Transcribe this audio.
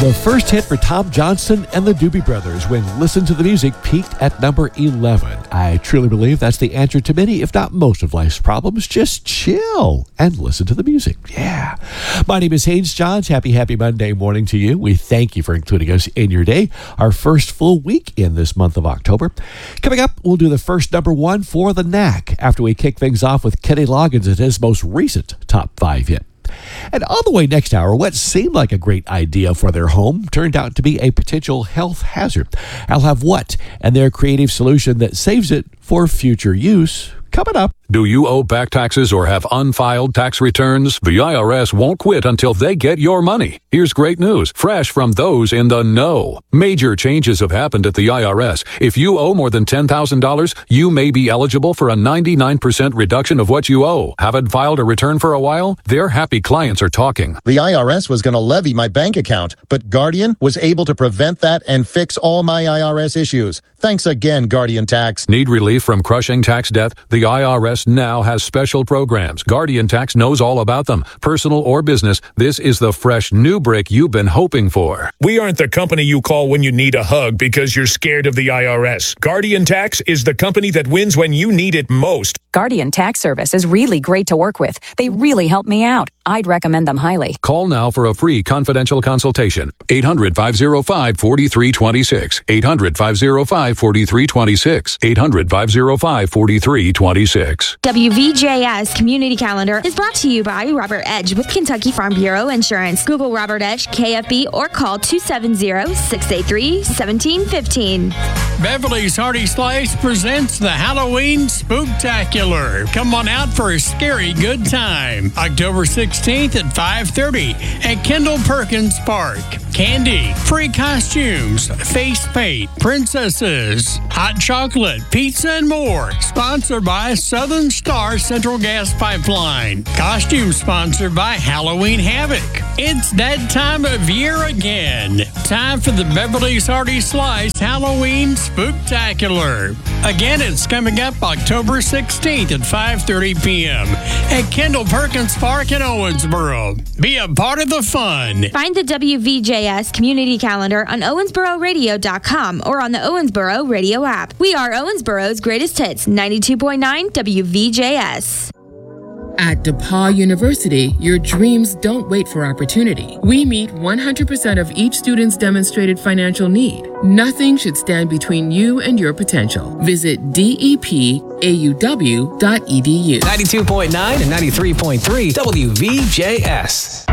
The first hit for Tom Johnson and the Doobie Brothers when Listen to the Music peaked at number 11. I truly believe that's the answer to many, if not most, of life's problems. Just chill and listen to the music. Yeah. My name is Haynes Johns. Happy Monday morning to you. We thank you for including us in your day. Our first full week in this month of October. Coming up, we'll do the first number one for the Knack after we kick things off with Kenny Loggins and his most recent top 5 hit. And all the way next hour, what seemed like a great idea for their home turned out to be a potential health hazard. I'll have what and their creative solution that saves it for future use coming up. Do you owe back taxes or have unfiled tax returns? The IRS won't quit until they get your money. Here's great news, fresh from those in the know. Major changes have happened at the IRS. If you owe more than $10,000, you may be eligible for a 99% reduction of what you owe. Haven't filed a return for a while? Their happy clients are talking. The IRS was going to levy my bank account, but Guardian was able to prevent that and fix all my IRS issues. Thanks again, Guardian Tax. Need relief from crushing tax debt? The IRS now has special programs. Guardian Tax knows all about them. Personal or business, this is the fresh new break you've been hoping for. We aren't the company you call when you need a hug because you're scared of the IRS. Guardian Tax is the company that wins when you need it most. Guardian Tax Service is really great to work with. They really help me out. I'd recommend them highly. Call now for a free confidential consultation. 800-505-4326. 800-505-4326. 800-505-4326. WVJS Community Calendar is brought to you by Robert Edge with Kentucky Farm Bureau Insurance. Google Robert Edge, KFB, or call 270-683-1715. Beverly's Hearty Slice presents the Halloween Spooktacular. Come on out for a scary good time. October 16th at 5:30 at Kendall Perkins Park. Candy, free costumes, face paint, princesses, hot chocolate, pizza, and more. Sponsored by Southern Star Central Gas Pipeline. Costume sponsored by Halloween Havoc. It's that time of year again. Time for the Beverly's Hearty Slice Halloween Spooktacular. Again, it's coming up October 16th at 5:30 p.m. at Kendall Perkins Park in Owensboro. Be a part of the fun. Find the WVJS Community Calendar on owensbororadio.com or on the Owensboro Radio app. We are Owensboro's greatest hits, 92.9 WVJS. At DePauw University, your dreams don't wait for opportunity. We meet 100% of each student's demonstrated financial need. Nothing should stand between you and your potential. Visit depauw.edu. 92.9 and 93.3 WVJS.